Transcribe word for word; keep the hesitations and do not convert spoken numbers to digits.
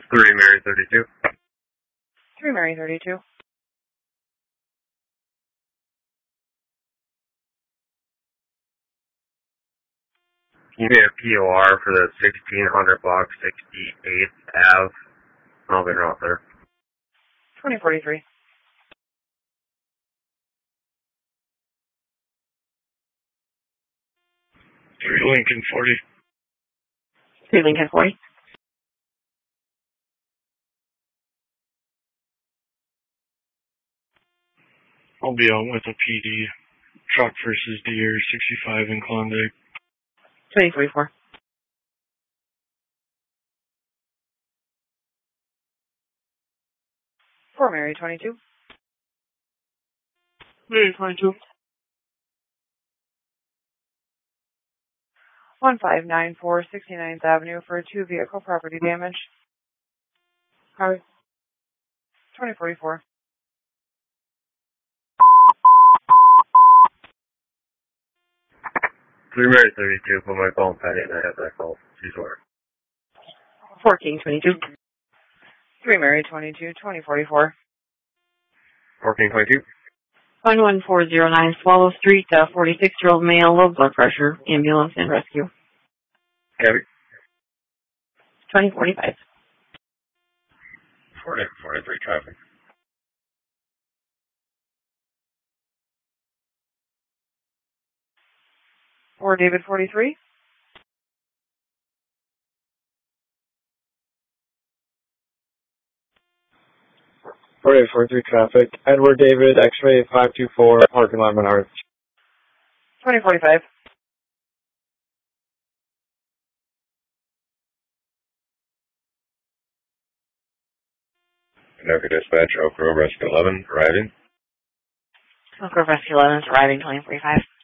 three Mary thirty-two. three Mary thirty-two. You need a P O R for the sixteen hundred block sixty-eighth Ave. I'll be out there. twenty forty-three. three Lincoln forty. three Lincoln forty. I'll be out with a P D. Truck versus deer, sixty-five in Klondike. twenty forty-four. four Mary twenty-two. Mary twenty-two. one five nine four sixty-ninth Avenue for two vehicle property damage. Highway twenty forty-four. three Mary thirty-two, put my phone Patty and I have that call. She's where? four King twenty-two. three Mary twenty-two, twenty forty-four. four King twenty-two. one one four zero nine Swallow Street, uh, forty-six-year-old male, low blood pressure, ambulance and rescue. Cabby. twenty forty-five. forty, forty-three traffic. four David forty-three. forty-eight forty-three traffic. Edward David, X-ray five two four, parking lot Menards. twenty forty-five. Connecticut Dispatch, Oak Grove Rescue eleven, arriving. Oak Grove Rescue eleven is arriving, twenty forty-five.